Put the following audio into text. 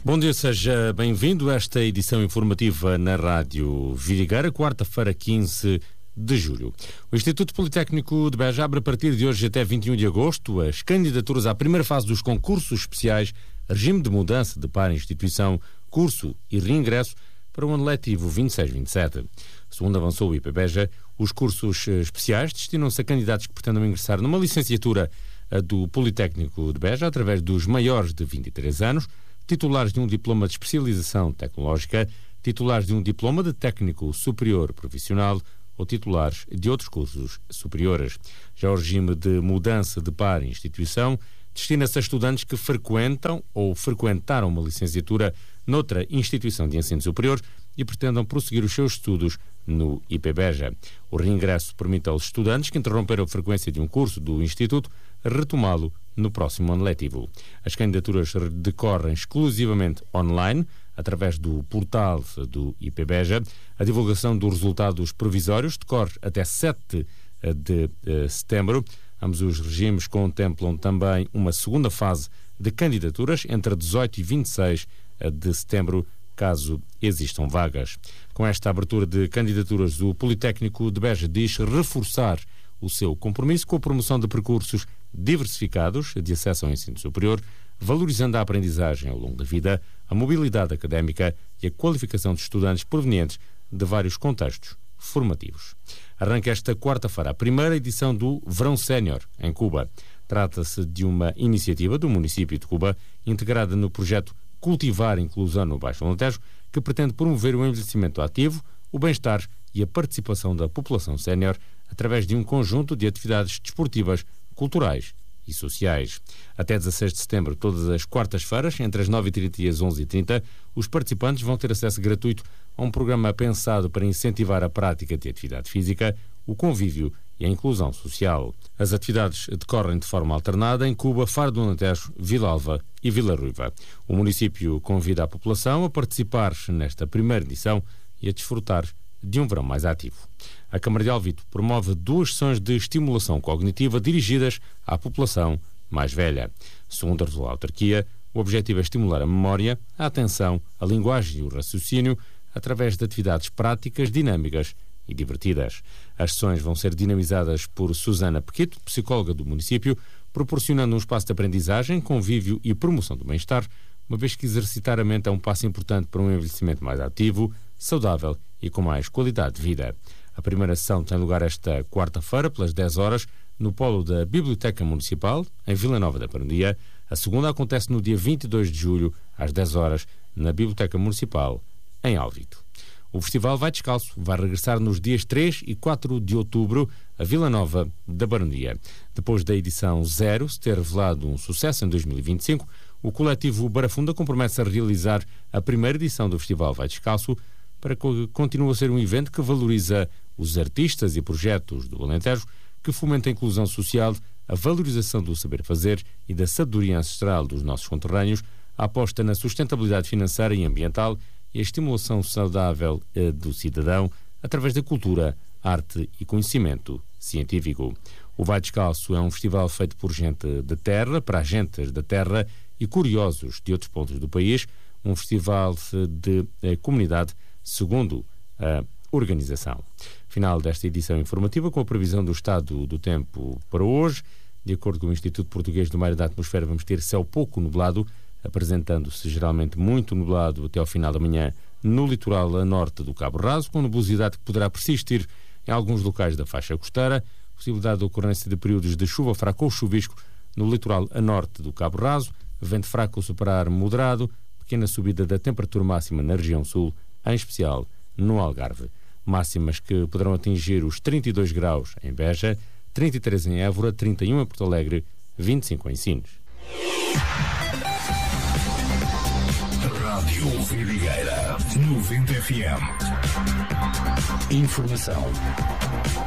Bom dia, seja bem-vindo a esta edição informativa na Rádio Vidigueira, quarta-feira, 15 de julho. O Instituto Politécnico de Beja abre a partir de hoje até 21 de agosto as candidaturas à primeira fase dos concursos especiais Regime de Mudança de Par Instituição, Curso e Reingresso para o ano letivo 26-27. Segundo avançou o IPBeja, os cursos especiais destinam-se a candidatos que pretendam ingressar numa licenciatura do Politécnico de Beja através dos maiores de 23 anos, titulares de um diploma de especialização tecnológica, titulares de um diploma de técnico superior profissional ou titulares de outros cursos superiores. Já o regime de mudança de par e instituição destina-se a estudantes que frequentam ou frequentaram uma licenciatura noutra instituição de ensino superior e pretendam prosseguir os seus estudos no IPBeja. O reingresso permite aos estudantes que interromperam a frequência de um curso do Instituto retomá-lo no próximo ano letivo. As candidaturas decorrem exclusivamente online, através do portal do IPBeja. A divulgação dos resultados provisórios decorre até 7 de setembro. Ambos os regimes contemplam também uma segunda fase de candidaturas entre 18 e 26 de setembro, caso existam vagas. Com esta abertura de candidaturas, o Politécnico de Beja diz reforçar o seu compromisso com a promoção de percursos diversificados de acesso ao ensino superior, valorizando a aprendizagem ao longo da vida, a mobilidade académica e a qualificação de estudantes provenientes de vários contextos formativos. Arranca esta quarta-feira a primeira edição do Verão Sénior, em Cuba. Trata-se de uma iniciativa do município de Cuba, integrada no projeto Cultivar Inclusão no Baixo Alentejo, que pretende promover o envelhecimento ativo, o bem-estar e a participação da população sénior através de um conjunto de atividades desportivas, culturais e sociais. Até 16 de setembro, todas as quartas-feiras, entre as 9h30 e as 11h30, os participantes vão ter acesso gratuito a um programa pensado para incentivar a prática de atividade física, o convívio e a inclusão social. As atividades decorrem de forma alternada em Cuba, Faro do Alentejo, Vila Alva e Vila Ruiva. O município convida a população a participar nesta primeira edição e a desfrutar de um verão mais ativo. A Câmara de Alvito promove 2 sessões de estimulação cognitiva dirigidas à população mais velha. Segundo a autarquia, o objetivo é estimular a memória, a atenção, a linguagem e o raciocínio através de atividades práticas, dinâmicas e divertidas. As sessões vão ser dinamizadas por Susana Pequito, psicóloga do município, proporcionando um espaço de aprendizagem, convívio e promoção do bem-estar, uma vez que exercitar a mente é um passo importante para um envelhecimento mais ativo, saudável e com mais qualidade de vida. A primeira sessão tem lugar esta quarta-feira, pelas 10 horas, no polo da Biblioteca Municipal, em Vila Nova da Barondia. A segunda acontece no dia 22 de julho, às 10 horas, na Biblioteca Municipal, em Alvito. O festival Vai Descalço vai regressar nos dias 3 e 4 de outubro a Vila Nova da Barondia. Depois da edição 0 se ter revelado um sucesso em 2025, o coletivo Barafunda compromete-se a realizar a primeira edição do festival Vai Descalço para que continue a ser um evento que valoriza os artistas e projetos do Alentejo, que fomenta a inclusão social, a valorização do saber fazer e da sabedoria ancestral dos nossos conterrâneos, a aposta na sustentabilidade financeira e ambiental e a estimulação saudável do cidadão através da cultura, arte e conhecimento científico. O Vai Descalço é um festival feito por gente da terra, para agentes da terra e curiosos de outros pontos do país, um festival de comunidade, segundo a organização. Final desta edição informativa com a previsão do estado do tempo para hoje. De acordo com o Instituto Português do Mar e da Atmosfera, vamos ter céu pouco nublado, apresentando-se geralmente muito nublado até ao final da manhã no litoral a norte do Cabo Raso, com nebulosidade que poderá persistir em alguns locais da faixa costeira, possibilidade de ocorrência de períodos de chuva fraca ou chuvisco no litoral a norte do Cabo Raso, vento fraco ou superar moderado, pequena subida da temperatura máxima na região sul, em especial no Algarve. Máximas que poderão atingir os 32 graus em Beja, 33 em Évora, 31 em Porto Alegre, 25 em Sines. Rádio Vidigueira 90 FM. Informação